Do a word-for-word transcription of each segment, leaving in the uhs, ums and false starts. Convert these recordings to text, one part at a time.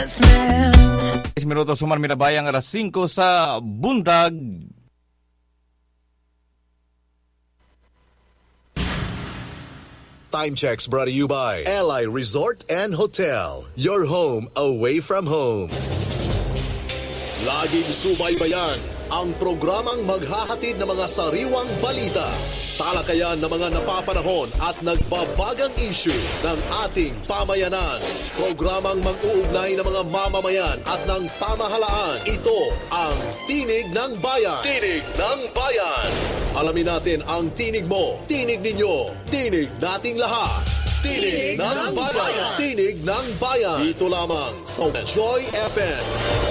Minuto sumar minabayang alas singko sa buntag. Time checks brought to you by L I Resort and Hotel. Your home away from home. Laging subaybayan ang programang maghahatid ng mga sariwang balita, talakayan ng mga napapanahon at nagbabagang issue ng ating pamayanan. Programang mag-uugnay ng mga mamamayan at ng pamahalaan. Ito ang Tinig ng Bayan. Tinig ng Bayan. Alamin natin ang tinig mo, tinig ninyo, tinig nating lahat. Tinig, tinig ng, ng bayan. bayan. Tinig ng Bayan. Dito lamang sa Joy F M.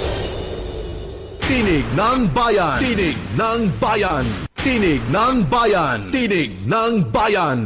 Tinig ng Bayan. Tinig ng Bayan. Tinig ng Bayan. Tinig ng Bayan.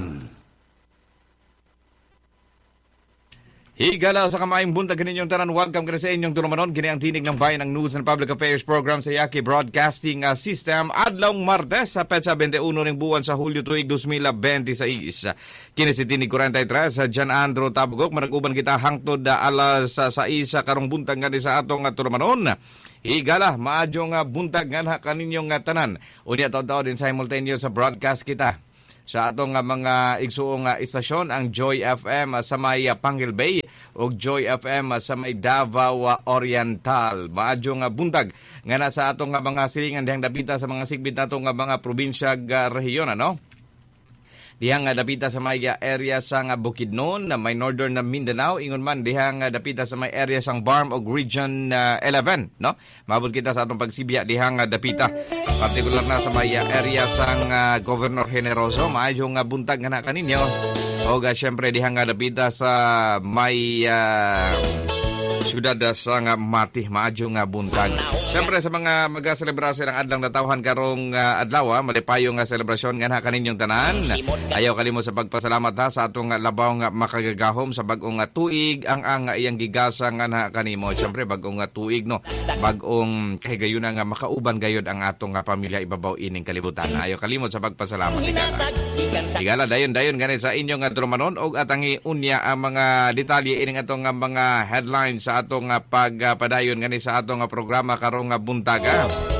Higala sa kamayang buntag kaninyong tanan. Welcome ka sa inyong tunumanon. Kini ang Tinig ng Bayan, ang News and Public Affairs Program sa Yaki Broadcasting System. Adlong Martes sa petsa twenty-one ng buwan sa Hulyo tuig twenty twenty-six. Kini si Tinig forty-three sa Jan Andro Tabugok. Managuban kita hangtod da alas sa isa karong buntag ngani sa atong tunumanon. Higala, maadyong buntag nga kaninyong tanan. Unya taon-taon din simultaneous sa broadcast kita sa atong mga igsuong istasyon, ang Joy F M sa may Pangil Bay o Joy F M sa may Davao Oriental. Maadyong buntag nga na sa atong mga silingan dihang dapita sa mga sigbit natong mga probinsya rehiyon, ano? Dihang dapita sa may area sa Bukidnon, na may northern na Mindanao, ingon man dihang dapita sa may area sang Barm og Region uh, eleven, no? Mabot kita sa atong pagsibya dihang dapita, partikular na sa may area sang uh, Governor Generoso. Maayong uh, buntag nga na kaninyo. O uh, syempre dihang dapita sa may uh, siyudad sa nga Mati, maadyo nga buntag. Siyempre sa mga mag-selebrasyon ng adlang natawhan karong uh, adlaw, malipayo nga selebrasyon nga na kaninyong tanan. Ayaw kalimo sa pagpasalamat ha sa atong labaw nga makagagahom sa bagong tuig ang ang iyang gigasa nga na kanimo. Siyempre bagong tuig, no, bagong kahigayunan nga makauban gayod ang atong pamilya ibabaw ining kalibutan. Ayaw kalimot sa pagpasalamat. Igala, igala dayon dayon ganit sa inyong trumanon og atangi unya ang mga detalye ining atong mga headlines sa atong uh, pagpadayon uh, ngani sa atong uh, programa karong uh, buntaga.